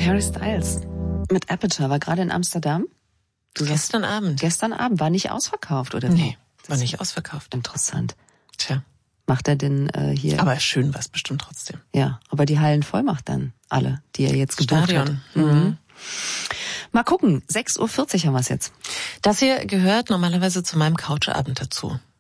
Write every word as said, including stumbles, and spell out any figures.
Harry Styles mit Aperture war gerade in Amsterdam. Du gestern Abend. Gestern Abend war nicht ausverkauft, oder? Nee, war nicht ausverkauft. Interessant. Tja. Macht er denn äh, hier? Aber schön war es bestimmt trotzdem. Ja, aber die Hallen voll macht dann alle, die er jetzt gebucht Stadion. hat. Mhm. Mal gucken, sechs Uhr vierzig haben wir es jetzt. Das hier gehört normalerweise zu meinem Couchabend dazu.